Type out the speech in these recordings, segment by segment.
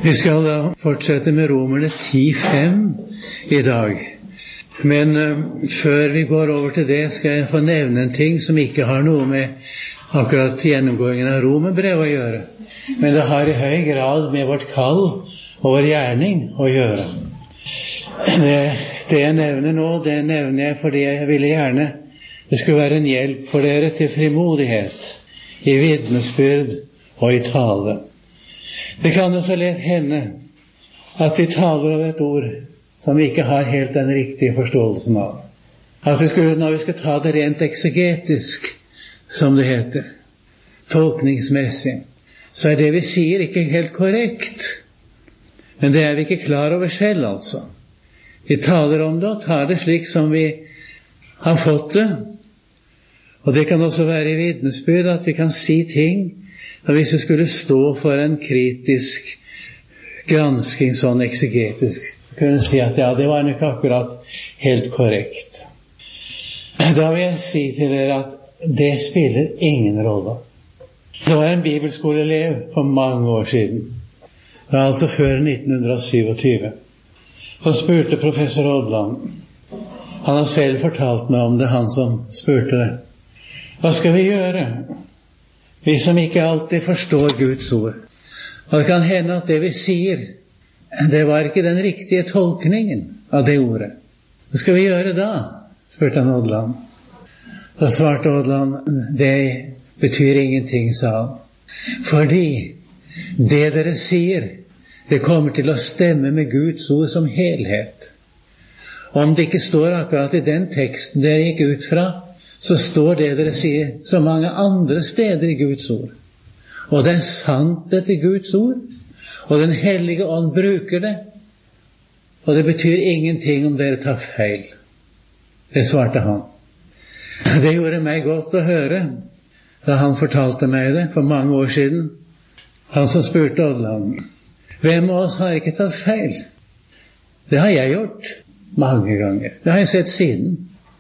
Vi skal da fortsette med Romerne 10:5 i dag. Men før vi går over til det, skal jeg få nevne en ting som ikke har noe med akkurat gjennomgåingen av Romerbrevet å gjøre. Men det har i høy grad med vårt kall og vår gjerning å gjøre. Det jeg nevner nå, det nevner jeg fordi jeg ville gjerne det skulle være en hjelp for dere til frimodighet i vitnesbyrd og i tale. Det kan jo så lett hende at vi taler av et ord som vi ikke har helt den riktige forståelsen av. At når vi skal ta det rent eksegetisk, som det heter, tolkningsmessig, så er det vi sier ikke helt korrekt. Men det er vi ikke klar over selv, altså. Vi taler om det og tar det slik som vi har fått det. Og det kan også være i vitnesbyrd at vi kan si ting, og hvis vi skulle stå for en kritisk gransking, sånn eksegetisk, kunne si at ja, det var nok akkurat helt korrekt. Da vil jeg si til dere at det spiller ingen rolle. Det var en bibelskoleelev for mange år siden, det var altså før 1927, som spurte professor Odland. Han har selv fortalt meg om det, han som spurte det. Hva skal vi gjøre? Vi som ikke alltid forstår Guds ord. Og det kan hende at det vi sier, det var ikke den riktige tolkningen av det ordet. Hva skal vi gjøre da? Spurte han Odland. Da svarte Odland, det betyr ingenting, sa han. Fordi det dere sier, det kommer til å stemme med Guds ord som helhet. Om det ikke står akkurat i den teksten dere gikk ut fra, så står det dere sier så mange andre steder i Guds ord. Og det er sant etter Guds ord, og den hellige ånd bruker det, og det betyr ingenting om dere tar feil. Det svarte han. Det gjorde meg godt å høre da han fortalte meg det for mange år siden. Han som spurte Odland, hvem av oss har ikke tatt feil? Det har jeg gjort mange ganger. Det har jeg sett siden.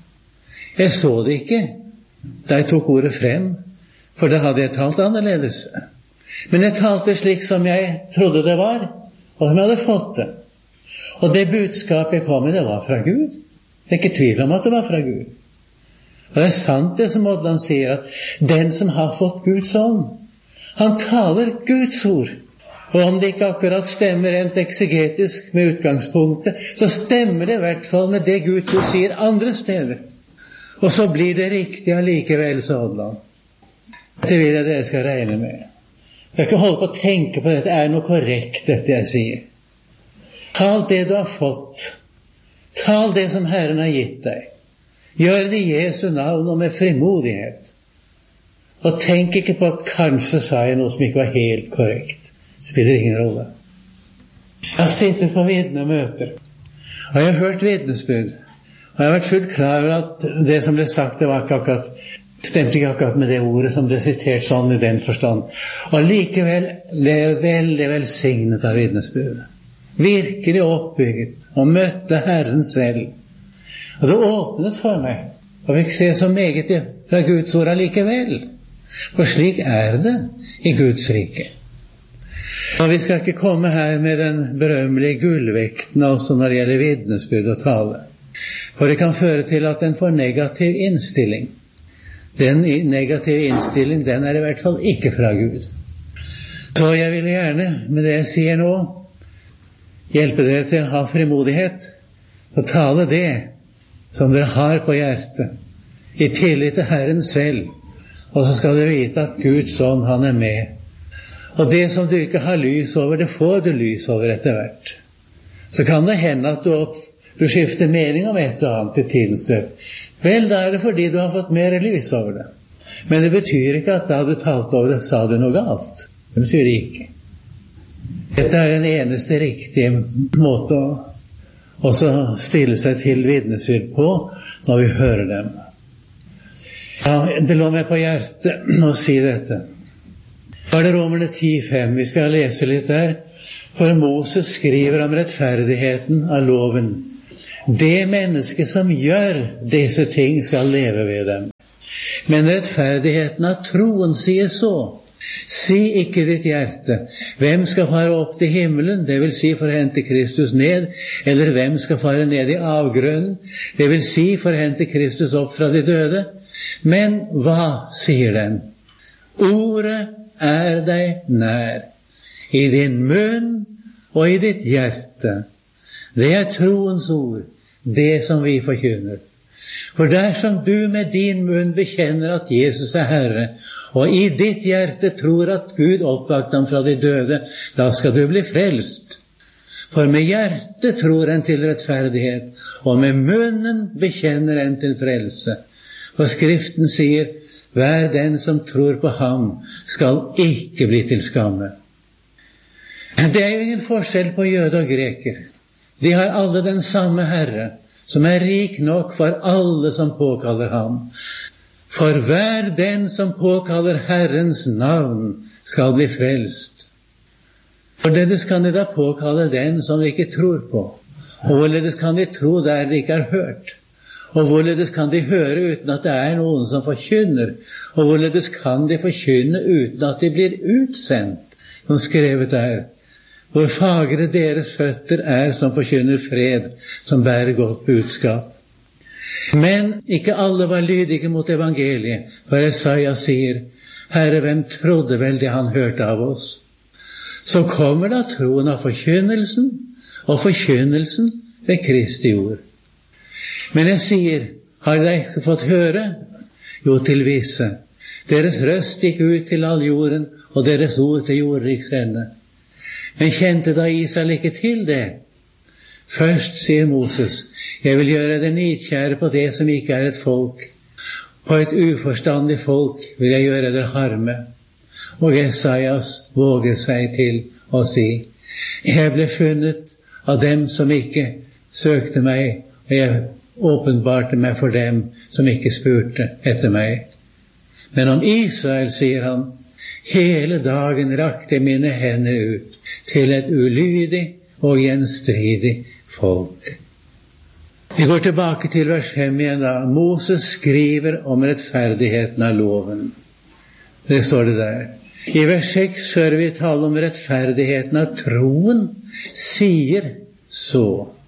Jeg så det ikke da jeg tok ordet frem, for da hadde jeg talt annerledes. Men jeg talte slik som jeg trodde det var, og som jeg hadde fått det. Og det budskapet jeg kom med, det var fra Gud. Det er ikke tvil om at det var fra Gud. Og det er sant det som Odland sier, at den som har fått Guds ånd, han taler Guds ord. Og om det ikke akkurat stemmer rent eksegetisk med utgangspunktet, så stemmer det i hvert fall med det Guds ord sier andre steder. Og så blir det riktig allikevel, sa Odland. Det vil jeg dere skal regne med. Jeg kan ikke holde på å tenke på dette. Er noe korrekt, dette jeg sier? Tal det du har fått. Tal det som Herren har gitt deg. Gjør det i Jesu navn og med frimodighet. Og tenk ikke på at kanskje sa jeg noe som ikke var helt korrekt. Det spiller ingen rolle. Jeg har sittet på vitnemøter, og jeg har hørt vitnesbyrd. Og jeg har vært fullt klar over at det som ble sagt, det var ikke akkurat, stemte ikke akkurat med det ordet som ble sitert sånn i den forstand. Og likevel ble jeg veldig velsignet av vitnesbyrdet. Virkelig oppbygget, og møtte Herren selv. Og det åpnet for meg, og fikk se så meget fra Guds ord allikevel. For slik er det i Guds rike. Og vi skal ikke komme her med den berømmelige gullvekten også når det gjelder vitnesbyrd og tale. For det kan føre til at den får negativ innstilling. Den negative innstilling, den er i hvert fall ikke fra Gud. Så jeg vil gjerne, med det jeg sier nå, hjelpe dere til å ha frimodighet og tale det som dere har på hjertet, i tillit til Herren selv. Og så skal dere vite at Guds ånd, han er med. Og det som du ikke har lys over, det får du lys over etter hvert. Så kan det hende at du skifter mening om et og annet i tidens løp. Vel, da er det fordi du har fått mer lys over det. Men det betyr ikke at da du talte over det, sa du noe galt. Det betyr det ikke. Dette er den eneste riktige måte å også stille seg til vitnesbyrd på når vi hører dem. Ja, det lå meg på hjertet å si dette. Da er det Romerne 10:5. Vi skal lese litt der. For Moses skriver om rettferdigheten av loven. Det menneske som gjør disse ting skal leve ved dem. Men rettferdigheten av troen sier så. Si ikke ditt hjerte, hvem skal fare opp til himmelen, det vil si for å hente Kristus ned, eller hvem skal fare ned i avgrunnen, det vil si for å hente Kristus opp fra de døde. Men hva sier den? Ordet er deg nær, i din munn og i ditt hjerte. Det er troens ord, det som vi forkynner. For dersom du med din munn bekjenner at Jesus er Herre, og i ditt hjerte tror at Gud oppvakte ham fra de døde, da skal du bli frelst. For med hjertet tror en til rettferdighet, og med munnen bekjenner en til frelse. For Skriften sier, hver den som tror på ham, skal ikke bli til skamme. Det er jo ingen forskjell på jøde og greker. De har alle den samme Herre, som er rik nok for alle som påkaller ham. For hver den som påkaller Herrens navn, skal bli frelst. Hvorledes kan de da påkalle den som de ikke tror på? Og hvorledes kan de tro der de ikke har hørt? Og hvorledes kan de høre uten at det er noen som forkynner? Og hvorledes kan de forkynne uten at de blir utsendt? Som skrevet er, hvor fagre deres føtter er som forkynner fred, som bærer godt budskap. Men ikke alle var lydige mot evangeliet, for Jesaja sier, Herre, hvem trodde vel det han hørte av oss? Så kommer da troen av forkynnelsen, og forkynnelsen ved Kristi ord. Men jeg sier, har dere ikke fått høre? Jo, til visse. Deres røst gikk ut til all jorden, og deres ord til jordriks ende. Men kjente da Israel ikke til det? Først sier Moses, jeg vil gjøre det nidkjære på det som ikke er et folk. På et uforstandig folk vil jeg gjøre det harme. Og Esaias våger seg til å si, jeg ble funnet av dem som ikke søkte meg, og jeg åpenbarte meg for dem som ikke spurte etter meg. Men om Israel, sier han, hele dagen rakte jeg mine hender ut til et ulydig og gjenstridig folk. Vi går tilbake til vers 5 igjen da. Moses skriver om rettferdigheten av loven. Det står det der. I vers 6 hører vi tale om rettferdigheten av troen, sier så.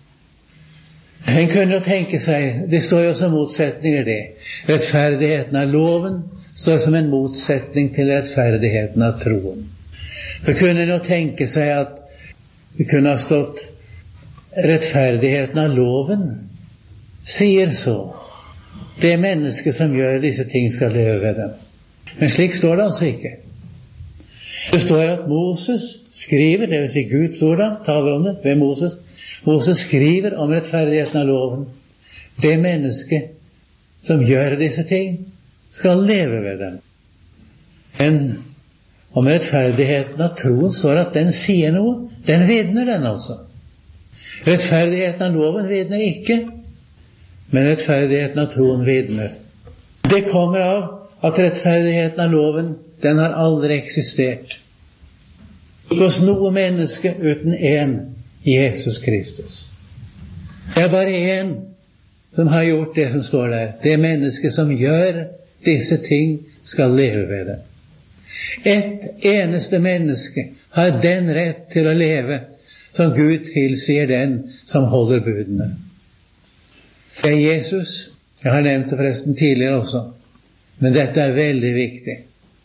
En kunne jo tenke seg, det står jo som motsetninger det. Rettferdigheten av loven står som en motsetning til rettferdigheten av troen. Så kunne en jo tenke seg at det kunne ha stått rettferdigheten av loven, sier så. Det mennesket som gjør disse ting skal leve ved dem. Men slik står det altså ikke. Det står at Moses skriver, det vil si Guds ord da, taler om det ved Moses. Moses skriver om rettferdigheten av loven. Det mennesket som gjør disse ting skal leve ved dem. Men om rettferdigheten av troen står at den sier noe. Den vitner den altså. Rettferdigheten av loven vitner ikke, men rettferdigheten av troen vitner. Det kommer av at rettferdigheten av loven, den har aldri eksistert hos noe menneske uten en, Jesus Kristus. Det er bare en som har gjort det som står der. Det menneske som gjør disse ting skal leve ved det. Et eneste menneske har den rett til å leve som Gud tilsier den som holder budene. Det er Jesus. Jeg har nevnt det forresten tidligere også. Men dette er veldig viktig.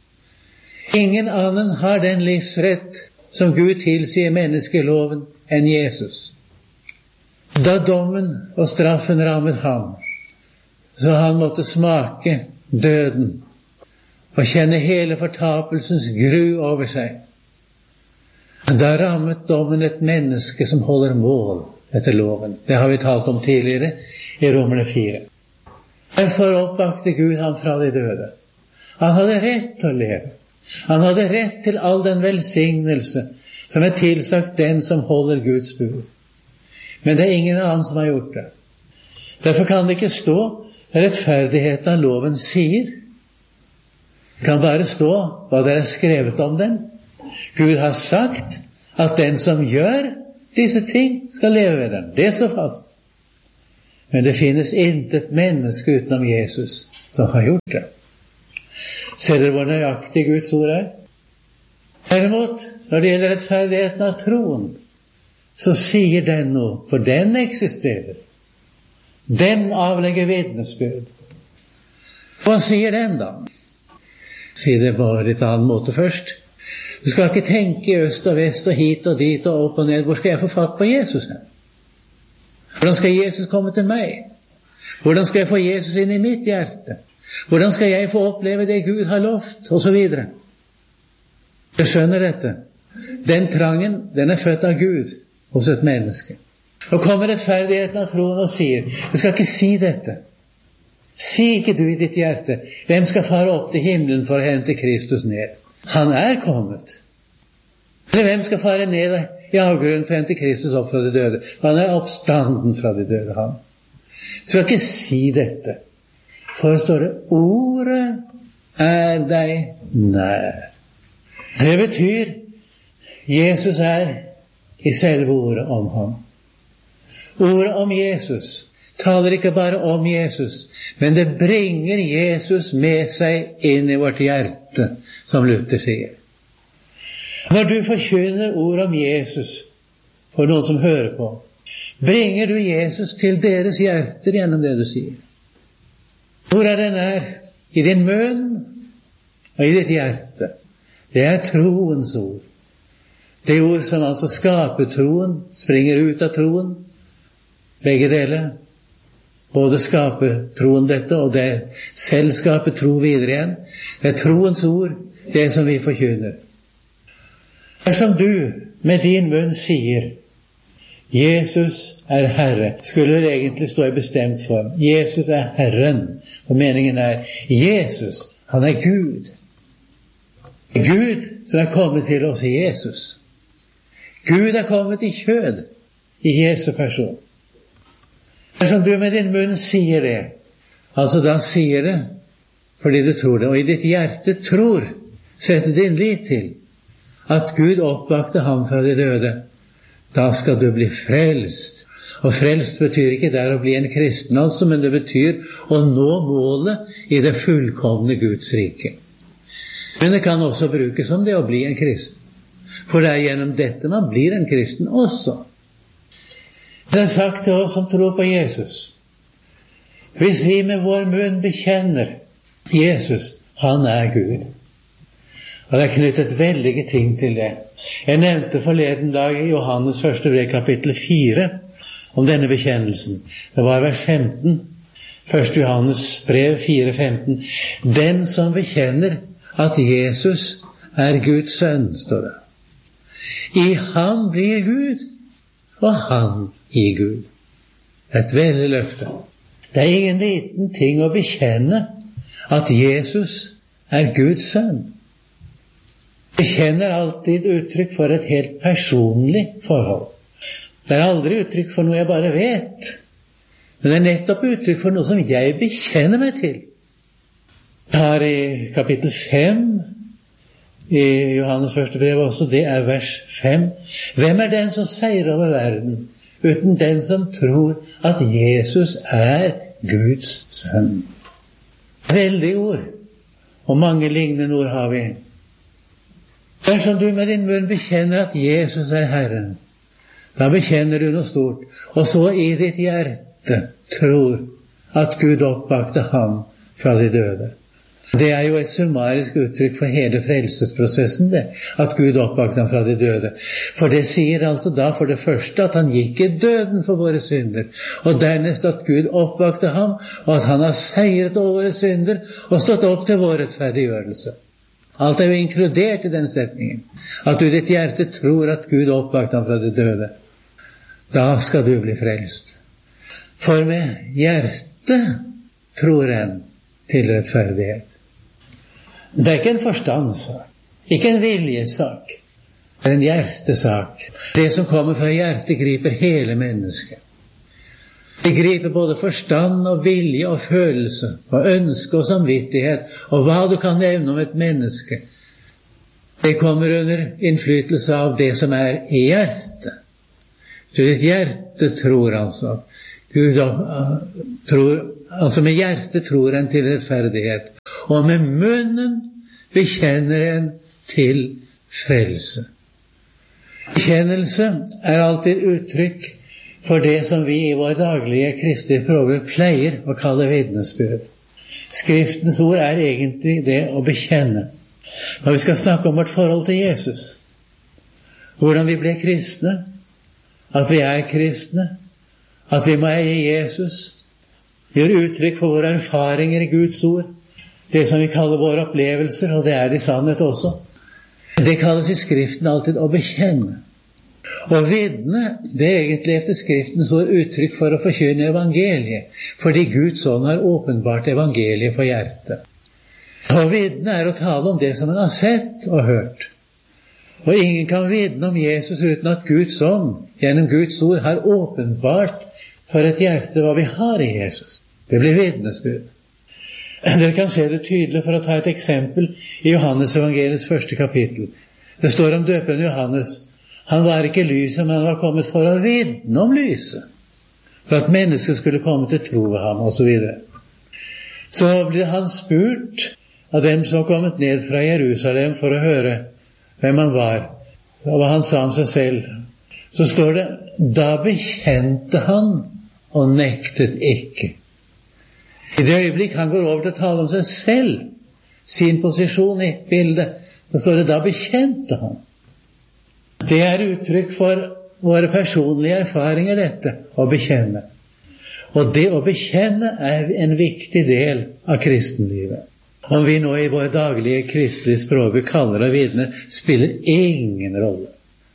Ingen annen har den livsrett som Gud tilsier menneskeloven enn Jesus. Da dommen og straffen rammet ham, så han måtte smake døden og kjenne hele fortapelsens gru over seg. Da rammet dommen et menneske som holder mål etter loven. Det har vi talt om tidligere i Romerne 4. Derfor oppvakte Gud ham fra de døde. Han hadde rett til å leve. Han hadde rett til all den velsignelse som er tilsagt den som holder Guds bud. Men det er ingen annen som har gjort det. Derfor kan det ikke stå rettferdigheten av loven sier. Det kan bare stå hva det er skrevet om den. Gud har sagt at den som gjør disse ting skal leve ved dem. Det står fast. Men det finnes intet menneske utenom Jesus som har gjort det. Ser dere hvor nøyaktig Guds ord er? Derimot, når det gjelder rettferdigheten av troen, så sier den noe, for den eksisterer. Den avlegger vitnesbyrd. Hva sier den da? Sier det bare litt annen måte først. Du skal ikke tenke i øst og vest og hit og dit og opp og ned. Hvor skal jeg få fatt på Jesus? Hvordan skal Jesus komme til meg? Hvordan skal jeg få Jesus inn i mitt hjerte? Hvordan skal jeg få oppleve det Gud har lovt? Og så videre. Jeg skjønner dette. Den trangen, den er født av Gud hos et menneske. Og kommer rettferdigheten av troen og sier, du skal ikke si dette. Si ikke du i ditt hjerte, hvem skal fare opp til himmelen for å hente Kristus ned? Han er kommet. Eller hvem skal fare ned i avgrunnen for å hente Kristus opp fra de døde? Han er oppstanden fra de døde, han. Du skal ikke si dette. For det står det, ordet er deg nær. Det betyr, Jesus er i selve ordet om ham. Ordet om Jesus taler ikke bare om Jesus, men det bringer Jesus med seg inn i vårt hjerte, som Luther sier. Når du forkynner ord om Jesus for noen som hører på, bringer du Jesus til deres hjerter gjennom det du sier. Hvor er den er? I din munn og i ditt hjerte. Det er troens ord. Det ord som altså skaper troen, springer ut av troen. Begge deler. Både skaper troen dette, og det selv skaper tro videre igjen. Det er troens ord, det som vi forkynner. Dersom du med din munn sier, Jesus er Herre, skulle det egentlig stå i bestemt form. Jesus er Herren, og meningen er, Jesus, han er Gud. Gud som er kommet til oss i Jesus. Gud er kommet i kjød, i Jesu person. Dersom du med din munn sier det, altså da sier det fordi du tror det, og i ditt hjerte tror, setter din lit til at Gud oppvakte ham fra de døde, da skal du bli frelst. Og frelst betyr ikke der å bli en kristen altså, men det betyr å nå målet i det fullkomne Guds rike. Men det kan også brukes som det å bli en kristen, for det er gjennom dette man blir en kristen også. Det er sagt til oss som tror på Jesus. Hvis vi med vår munn bekjenner Jesus, han er Gud. Og det er knyttet veldige ting til det. Jeg nevnte forleden dag i Johannes 1. brev kapittel 4 om denne bekjennelsen. Det var vers 15. 1. Johannes brev 4:15. Den som bekjenner at Jesus er Guds sønn, står det. I ham blir Gud, og han i Gud. Et veldig løfte. Det er ingen liten ting å bekjenne at Jesus er Guds sønn. Bekjenner alltid uttrykk for et helt personlig forhold. Det er aldri uttrykk for noe jeg bare vet, men det er nettopp uttrykk for noe som jeg bekjenner meg til. Her i kapittel 5 i Johannes 1. brev også, det er vers 5. Hvem er den som seirer over verden, uten den som tror at Jesus er Guds sønn? Veldig ord, og mange lignende ord har vi. Dersom du med din munn bekjenner at Jesus er Herren, da bekjenner du noe stort, og så i ditt hjerte tror at Gud oppvakte ham fra de døde. Det er jo et summarisk uttrykk for hele frelsesprosessen, det, at Gud oppvakte ham fra de døde. For det sier altså da for det første at han gikk i døden for våre synder, og dernest at Gud oppvakte ham, og at han har seiret over våre synder og stått opp til vår rettferdiggjørelse. Alt er jo inkludert i den setningen, at du i ditt hjerte tror at Gud oppvakte ham fra de døde. Da skal du bli frelst. For med hjertet tror en til rettferdighet. Det er ikke en forstandssak, ikke en viljesak, det er en hjertesak. Det som kommer fra hjertet griper hele mennesket. Det griper både forstand og vilje og følelse og ønske og samvittighet og hva du kan nevne om et menneske. Det kommer under innflytelse av det som er i hjertet. Så ditt hjerte tror altså Gud tror, altså med hjertet tror en til rettferdighet, og med munnen bekjenner en til frelse. Bekjennelse er alltid uttrykk for det som vi i vår daglige kristelige språkbruk pleier å kalle vitnesbyrd. Skriftens ord er egentlig det å bekjenne. Når vi skal snakke om vårt forhold til Jesus, hvordan vi ble kristne, at vi er kristne, at vi må eie Jesus, gjør uttrykk for våre erfaringer i Guds ord, det som vi kaller våre opplevelser, og det er det i sannhet også. Det kalles i Skriften alltid å bekjenne. Og vitne, det er egentlig efter Skriftens ord uttrykk for å forkynne evangeliet, fordi Guds ånd har åpenbart evangeliet for hjertet. Og vitne er å tale om det som man har sett og hørt. Og ingen kan vitne om Jesus uten at Guds ånd, gjennom Guds ord, har åpenbart for et hjerte hva vi har i Jesus. Det blir vitnesbyrd. Dere kan se det tydelig for å ta et eksempel i Johannes evangeliets 1. kapittel. Det står om døperen Johannes. Han var ikke lyset, men han var kommet for å vitne om lyset, for at mennesker skulle komme til tro ved ham, og så videre. Så ble han spurt av dem som var kommet ned fra Jerusalem for å høre hvem han var, og hva han sa om seg selv. Så står det, da bekjente han og nektet ikke. I det øyeblikk han går over til å tale om seg selv, sin posisjon i bildet, så står det, da bekjente han. Det er uttrykk for våre personlige erfaringer, dette, å bekjenne. Og det å bekjenne er en viktig del av kristenlivet. Om vi nå i vår daglige kristelige språk kaller det vitne, spiller ingen rolle.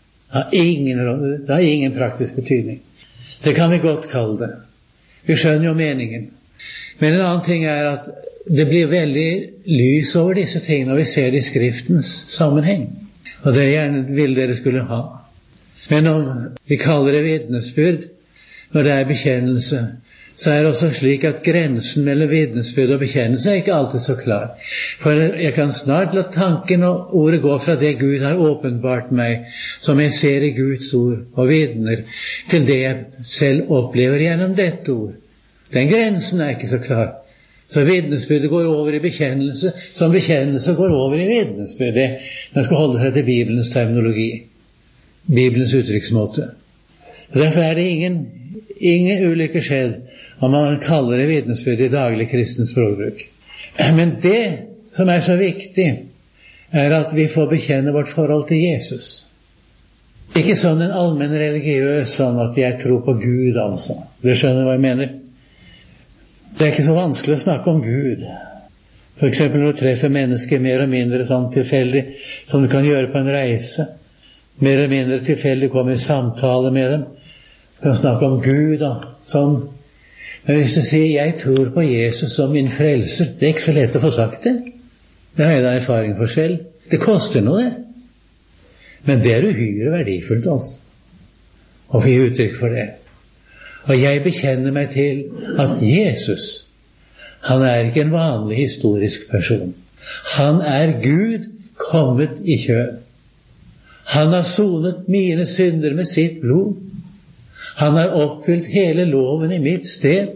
Det har ingen praktisk betydning. Det kan vi godt kalle det. Vi skjønner jo meningen. Men en annen ting er at det blir veldig lys over disse tingene når vi ser det i Skriftens sammenheng. Og det gjerne vil dere skulle ha. Men om vi kaller det vitnesbyrd, når det er bekjennelse, så er det også slik at grensen mellom vitnesbyrd og bekjennelse er ikke alltid så klar. For jeg kan snart la tanken og ordet gå fra det Gud har åpenbart meg, som jeg ser i Guds ord og vitner, til det jeg selv opplever gjennom dette ord. Den grensen er ikke så klar. Så vitnesbyrdet går over i bekjennelse, som bekjennelse går over i vitnesbyrdet. Man skal holde seg til Bibelens terminologi, Bibelens uttrykksmåte. Derfor er det ingen ulykke skjedd om man kaller det vitnesbyrd i daglig kristen språkbruk. Men det som er så viktig, er at vi får bekjenne vårt forhold til Jesus. Ikke sånn en allmenn religiøs, sånn at jeg tror på Gud, altså. Dere skjønner hva jeg mener? Det er ikke så vanskelig å snakke om Gud. For eksempel når du treffer mennesker mer og mindre sånn tilfeldig, som du kan gjøre på en reise. Mer eller mindre tilfeldig kommer i samtale med dem. Du kan snakke om Gud da, sånn. Men hvis du sier, jeg tror på Jesus som min frelser, det er ikke så lett å få sagt det. Det har jeg da erfaring for selv. Det koster noe, det. Men det er uhyre verdifullt, altså. Å få gi uttrykk for det. Og jeg bekjenner meg til at Jesus, han er ikke en vanlig historisk person. Han er Gud kommet i kjød. Han har sonet mine synder med sitt blod. Han har oppfylt hele loven i mitt sted.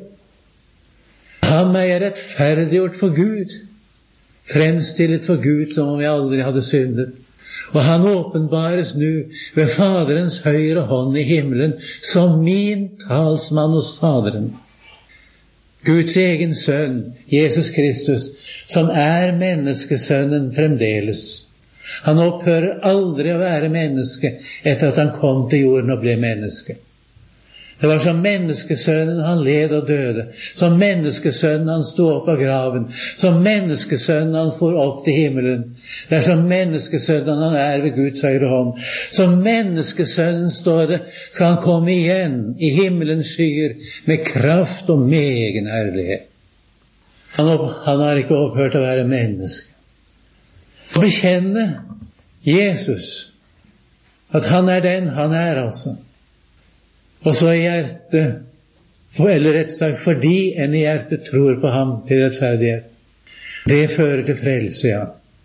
Han er rettferdiggjort for Gud, fremstillet for Gud som om jeg aldri hadde syndet. Og han åpenbares nu ved Faderens høyre hånd i himmelen som min talsmann hos Faderen. Guds egen sønn, Jesus Kristus, som er menneskesønnen fremdeles. Han opphører aldri å være menneske etter at han kom til jorden og ble menneske. Det var som menneskesønnen han led og døde, som menneskesønnen han stod opp av graven, som menneskesønnen han for opp til himmelen. Det er som menneskesønnen han er ved Guds høyre hånd. Som menneskesønnen står det, skal han komme igjen i himmelens skyer med kraft og med egen herlighet. Han har ikke opphørt å være menneske. Å bekjenne Jesus, at han er den han er, altså. Og så i hjertet, eller rett sagt fordi en i hjertet tror på ham til rettferdighet. Det fører til frelse, ja.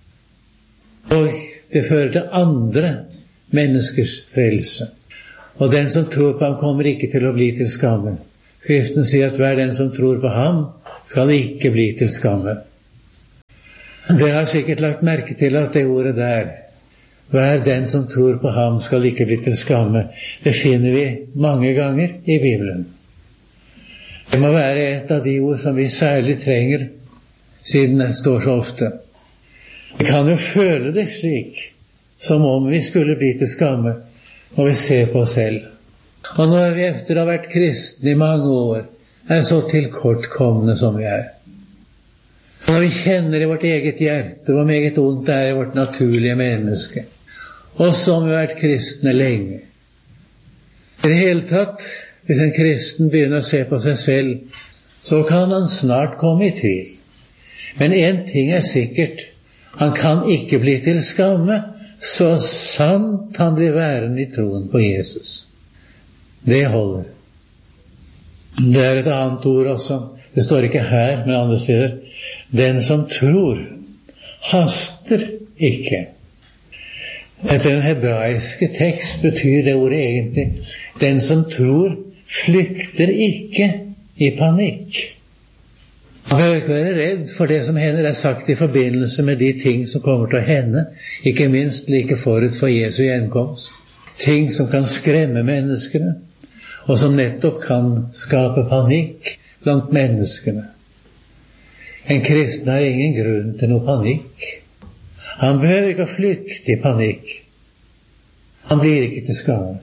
Og det fører til andre menneskers frelse. Og den som tror på ham kommer ikke til å bli til skamme. Skriften sier at hver den som tror på ham skal ikke bli til skamme. Dere har sikkert lagt merke til at det ordet der, Hver den som tror på ham skal ikke bli til skamme. Det finner vi mange ganger i Bibelen. Det må være et av de ord som vi særlig trenger, siden det står så ofte. Vi kan jo føle det slik, som om vi skulle bli til skamme når vi ser på oss selv. Og når vi efter å ha vært kristne i mange år, er så tilkortkomne som vi er. Og når vi kjenner i vårt eget hjerte hvor meget ondt det er i vårt naturlige menneske, og som vi har vært kristne lenge. I det hele tatt, hvis en kristen begynner å se på seg selv, så kan han snart komme i tvil. Men en ting er sikkert, han kan ikke bli til skamme, så sant han blir værende i troen på Jesus. Det holder. Det er et annet ord også, det står ikke her, men andre steder. Den som tror, haster ikke. Etter den hebraiske tekst betyr det ordet egentlig, den som tror, flykter ikke i panikk. Man behøver ikke være redd for det som hender, er sagt i forbindelse med de ting som kommer til å hende, ikke minst like forut for Jesu gjenkomst. Ting som kan skremme menneskene, og som nettopp kan skape panikk blant menneskene. En kristen har ingen grunn til noe panikk. Han behøver ikke å flykte i panikk. Han blir ikke til skade.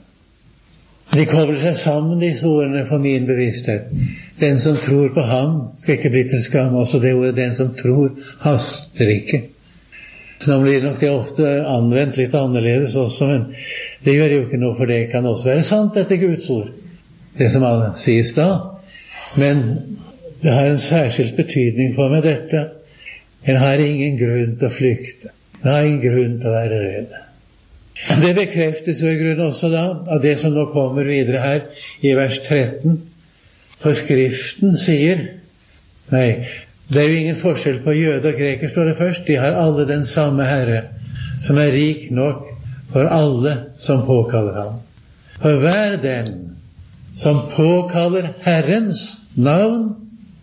De kobler seg sammen, disse ordene, for min bevissthet. Den som tror på ham skal ikke bli til skam. Også det ordet, den som tror, haster ikke. Nå blir nok det ofte anvendt litt annerledes også, men det gjør jo ikke noe, for det kan også være sant etter Guds ord, det som alle sies da. Men det har en særskilt betydning for meg dette. En har ingen grunn til å flykte. En har ingen grunn til å være redd. Det bekreftes jo i grunnen også da av det som nå kommer videre her i vers 13. For Skriften sier, nei, det er jo ingen forskjell på jøde og greker, står det først. De har alle den samme Herre, som er rik nok for alle som påkaller ham. For hver den som påkaller Herrens navn,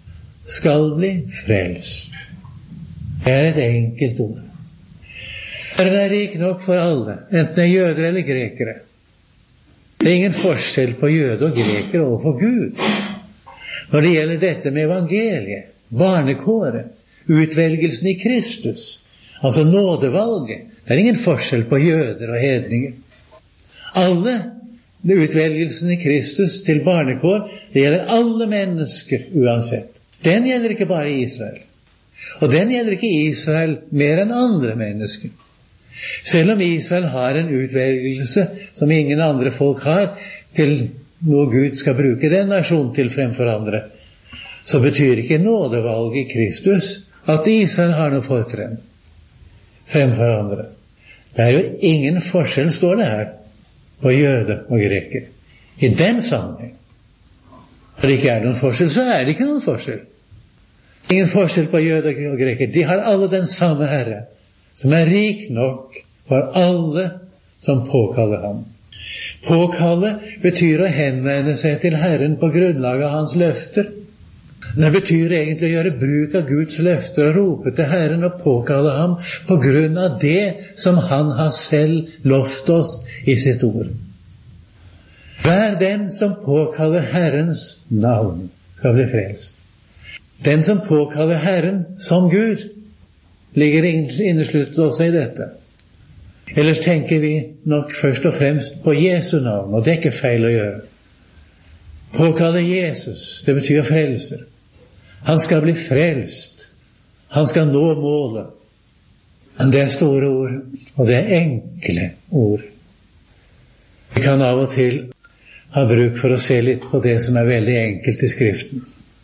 skal bli frelst. Det er et enkelt ord. Herren er rik nok for alle, enten det er jøder eller grekere. Det er ingen forskjell på jøde og greker overfor Gud. Når det gjelder dette med evangeliet, barnekåret, utvelgelsen i Kristus, altså nådevalget, det er ingen forskjell på jøder og hedninger. Alle utvelgelsen i Kristus til barnekår, det gjelder alle mennesker uansett. Den gjelder ikke bare Israel. Og den gjelder ikke Israel mer enn andre mennesker. Selv om Israel har en utvelgelse som ingen andre folk har, til noe Gud skal bruke den nasjonen til fremfor andre, så betyr ikke nådevalget i Kristus at Israel har noe fortrinn fremfor andre. Det er jo ingen forskjell, står det her, på jøde og greker. I den sammenheng. Når det ikke er noen forskjell, så er det ikke noen forskjell. Ingen forskjell på jøde og greker. De har alle den samme Herre, som er rik nok for alle som påkaller ham. Påkalle betyr å henvende seg til Herren på grunnlag av hans løfter. Det betyr egentlig å gjøre bruk av Guds løfter og rope til Herren og påkalle ham på grunn av det som han har selv lovt oss i sitt ord. Hver den som påkaller Herrens navn skal bli frelst. Den som påkaller Herren som Gud ligger innesluttet også i dette. Ellers tenker vi nok først og fremst på Jesu navn, og det er ikke feil å gjøre. Påkalle Jesus, det betyr frelser. Han skal bli frelst. Han skal nå målet. Men det er store ord, og det er enkle ord. Vi kan av og til ha bruk for å se litt på det som er veldig enkelt i Skriften.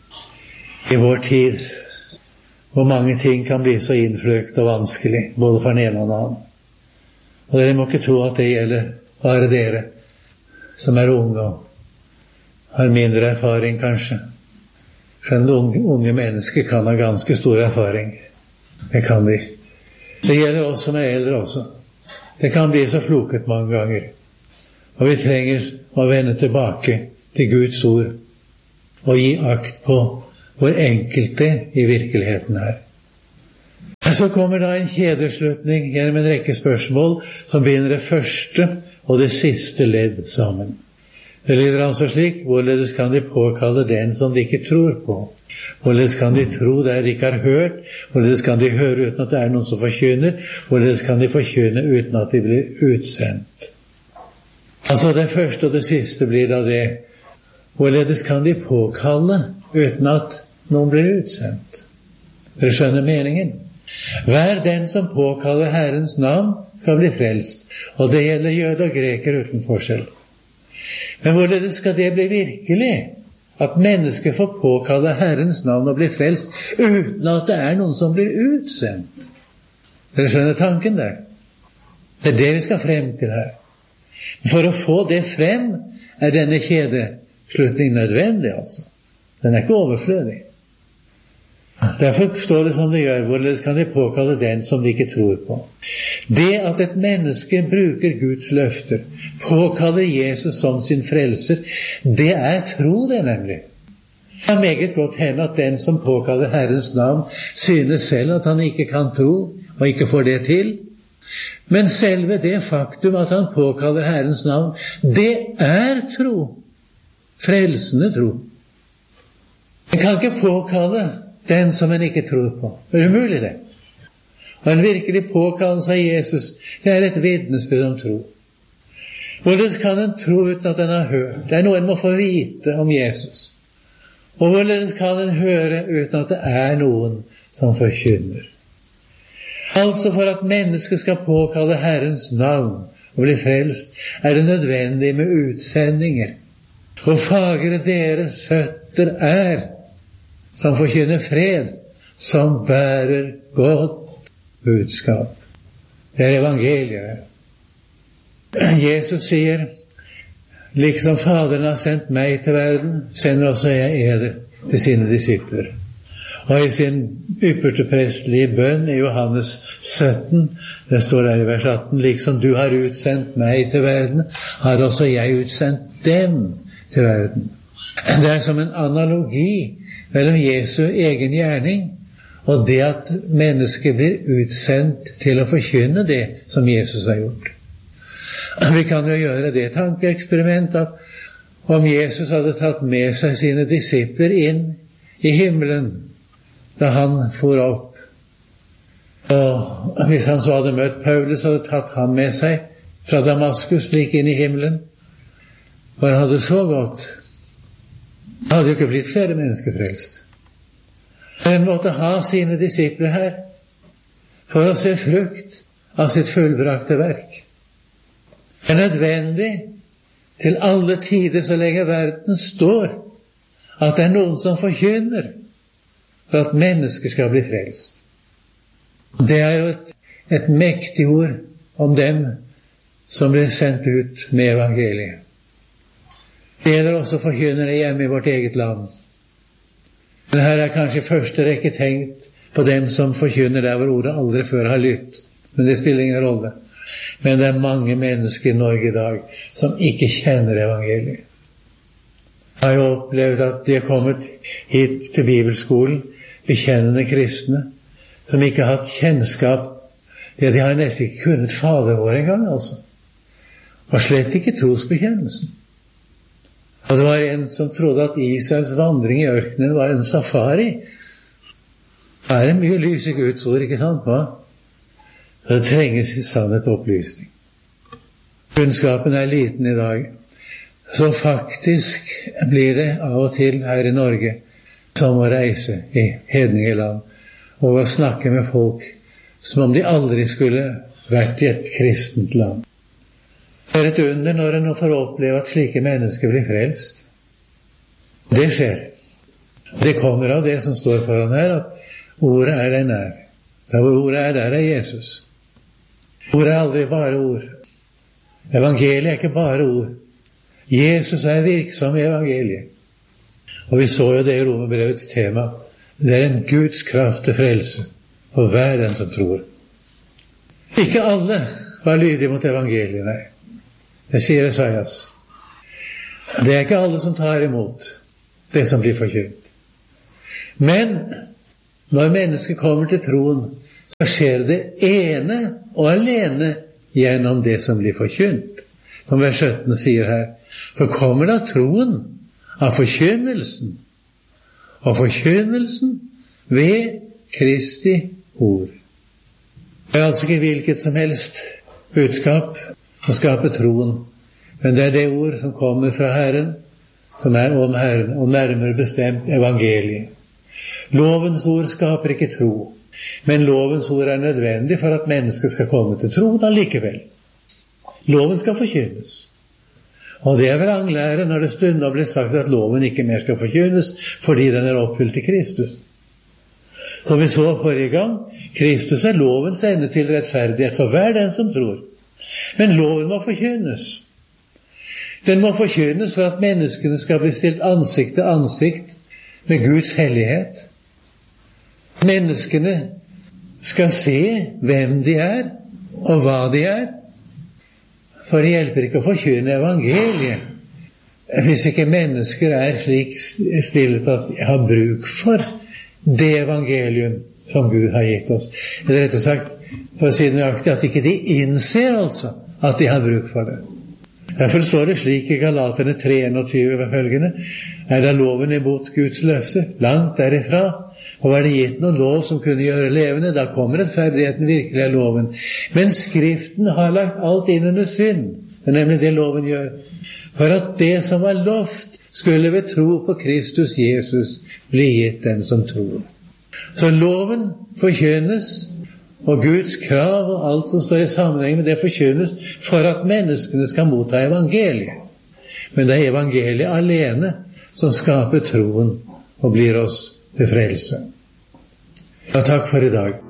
I vår tid, hvor mange ting kan bli så innfløkt og vanskelig, både for den ene og den annen. Og dere må ikke tro at det gjelder bare dere som er unge og har mindre erfaring kanskje. Skjønner unge mennesker kan ha ganske stor erfaring. Det kan de. Det gjelder oss som er eldre også. Det kan bli så floket mange ganger. Og vi trenger å vende tilbake til Guds ord og gi akt på hvor enkelt det i virkeligheten er. Så kommer da en kjedeslutning gjennom en rekke spørsmål som binder det første og det siste ledd sammen. Det lyder altså slik: hvorledes kan de påkalle den som de ikke tror på? Hvorledes kan de tro der de ikke har hørt? Hvorledes kan de høre uten at det er noen som forkynner? Hvorledes kan de forkynne uten at de blir utsendt? Altså det første og det siste blir da det: hvorledes kan de påkalle uten at noen blir utsendt? Dere skjønner meningen? Hver den som påkaller Herrens navn skal bli frelst, og det gjelder jøde og greker uten forskjell. Men hvorledes skal det bli virkelig? At mennesker får påkalle Herrens navn og bli frelst uten at det er noen som blir utsendt. Dere skjønner tanken der? Det er det vi skal frem til her. Men for å få det frem er denne kjedeslutning nødvendig, altså. Den er ikke overflødig. Derfor står det som det gjør: hvorledes kan de påkalle den som de ikke tror på? Det at et menneske bruker Guds løfter, påkaller Jesus som sin frelser, det er tro, det nemlig. Det kan meget godt hende at den som påkaller Herrens navn, synes selv at han ikke kan tro, og ikke får det til. Men selve det faktum at han påkaller Herrens navn, det er tro. Frelsende tro. En kan ikke påkalle den som en ikke tror på. Det er umulig, det. Og en virkelig påkallelse av Jesus, det er et vitnesbyrd om tro. Hvorledes kan en tro uten at en har hørt? Det er noe en må få vite om Jesus. Og hvorledes kan en høre uten at det er noen som forkynner? Altså for at mennesket skal påkalle Herrens navn og bli frelst, er det nødvendig med utsendinger. Og fagre deres føtter er, som forkynner fred, som bærer godt budskap. Det er evangeliet. Jesus sier: liksom Faderen har sendt meg til verden, sender også jeg eder til sine disipler. Og i sin ypperste prestelige bønn i Johannes 17, det står der i vers 18: liksom du har utsendt meg til verden, har også jeg utsendt dem til verden. Det er som en analogi mellom Jesu egen gjerning og det at mennesket blir utsendt til å forkynne det som Jesus har gjort. Vi kan jo gjøre det tankeeksperiment at om Jesus hadde tatt med seg sine disipler inn i himmelen da han for opp, og hvis han så hadde møtt Paulus, hadde tatt ham med seg fra Damaskus like inn i himmelen, og han hadde så gått, hadde jo ikke blitt flere mennesker frelst. Men måtte ha sine disipler her for å se frukt av sitt fullbrakte verk. Det er nødvendig til alle tider så lenge verden står at det er noen som forkynner for at mennesker skal bli frelst. Det er jo et mektig ord om dem som blir sendt ut med evangeliet. Det gjelder også forkynnere hjemme i vårt eget land. Men her er kanskje i første rekke tenkt på dem som forkynner der hvor ordet aldri før har lytt. Men det spiller ingen rolle. Men det er mange mennesker i Norge i dag som ikke kjenner evangeliet. Jeg har jo opplevd at de har kommet hit til bibelskolen, bekjennende kristne, som ikke har hatt kjennskap. Ja, de har nesten ikke kunnet Fader vår engang, altså. Og slett ikke trosbekjennelsen. Og det var en som trodde at Israels vandring i ørkenen var en safari. Det er mye lys i Guds ord, ikke sant? Hva? Det trenges i sannhet opplysning. Kunnskapen er liten i dag. Så faktisk blir det av og til her i Norge som å reise i hedningeland og å snakke med folk som om de aldri skulle vært i et kristent land. Det er et under når en får oppleve at slike mennesker blir frelst. Det skjer. Det kommer av det som står foran her, at ordet er den nær. Der hvor ordet er, der er Jesus. Ordet er aldri bare ord. Evangeliet er ikke bare ord. Jesus er virksom i evangeliet. Og vi så jo det i Romerbrevets tema. Det er en Guds kraft til frelse for hver den som tror. Ikke alle var lydige mot evangeliet, nei. Det sier Esaias. Det er ikke alle som tar imot det som blir forkynt. Men når mennesket kommer til troen, så skjer det ene og alene gjennom det som blir forkynt. Som vers 17 sier her, så kommer da troen av forkynnelsen, og forkynnelsen ved Kristi ord. Det er altså ikke hvilket som helst budskap som skaper troen, men det er det ord som kommer fra Herren, som er om Herren, og nærmere bestemt evangeliet. Lovens ord skaper ikke tro, men lovens ord er nødvendig for at mennesket skal komme til troen allikevel. Loven skal forkynnes. Og det er vranglære når det stunder blir sagt at loven ikke mer skal forkynnes fordi den er oppfylt i Kristus. Som vi så forrige gang, Kristus er lovens ende til rettferdighet for hver den som tror. Men loven må forkynnes. Den må forkynnes for at menneskene skal bli stilt ansikt til ansikt med Guds hellighet. Menneskene skal se hvem de er, og hva de er. For det hjelper ikke å forkynne evangeliet hvis ikke mennesker er slik stillet at de har bruk for det evangelium som Gud har gitt oss. Eller rett og sagt, for å si nøyaktig, at ikke de innser altså at de har bruk for det. Derfor står det slik i Galaterne 3:21 ved følgende: er da loven imot Guds løfte? Langt derifra. Og var det gitt noen lov som kunne gjøre levende, da kommer rettferdigheten virkelig av loven. Men Skriften har lagt alt inn under synd. Det er nemlig det loven gjør. For at det som var lovt, skulle ved tro på Kristus Jesus bli gitt dem som tror. Så loven forkynnes, og Guds krav og alt som står i sammenheng med det forkynnes for at menneskene skal motta evangeliet. Men det er evangeliet alene som skaper troen og blir oss til frelse. Ja, takk for i dag.